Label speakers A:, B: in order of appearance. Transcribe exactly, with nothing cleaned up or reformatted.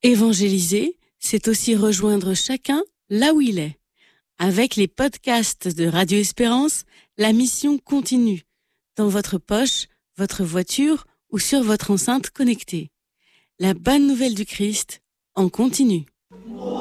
A: Évangéliser, c'est aussi rejoindre chacun là où il est. Avec les podcasts de Radio Espérance, la mission continue, dans votre poche, votre voiture ou sur votre enceinte connectée. La bonne nouvelle du Christ en continue.